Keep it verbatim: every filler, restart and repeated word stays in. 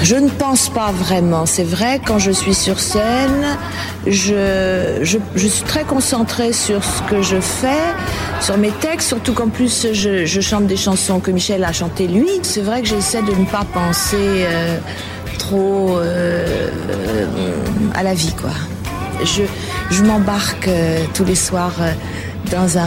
Je ne pense pas vraiment. C'est vrai, quand je suis sur scène, je, je, je suis très concentrée sur ce que je fais, sur mes textes, surtout qu'en plus je, je chante des chansons que Michel a chantées lui. C'est vrai que j'essaie de ne pas penser euh, trop euh, à la vie, quoi. Je, je m'embarque euh, tous les soirs euh, dans un